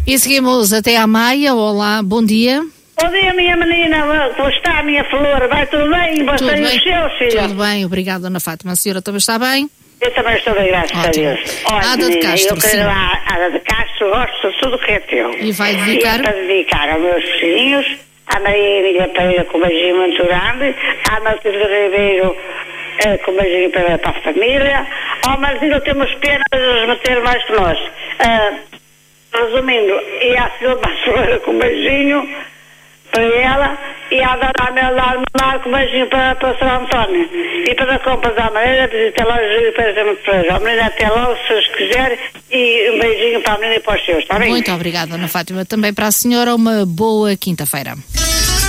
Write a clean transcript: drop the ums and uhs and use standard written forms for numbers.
E seguimos até à Maia. Olá, bom dia. Bom dia, minha menina. Como está a minha flor? Vai tudo bem? Você Tudo e bem. os seus, filha? Tudo bem, obrigada, Dona Fátima. A senhora também está bem? Eu também estou bem, graças a Deus. Olha, Ada de menina, Castro, eu sim. quero a Ada de Castro, gosto de tudo que é teu. E vai dedicar? E é para dedicar aos meus filhinhos, à Maria Emília Pereira com um beijinho muito grande, à Matilde Ribeiro com um beijinho para a família. Ao Martinho temos pena de nos meter mais que nós. Resumindo, e à Silva Soeira com um beijinho para ela, e à Dona Amélia Armar com um beijinho para o Sr. António. E para a compra da Maneira, visita lá o Júlio para a menina até logo, se os quiser, e um beijinho para a menina e para os seus, está bem? Muito obrigada, Dona Fátima. Também para a senhora, uma boa quinta-feira.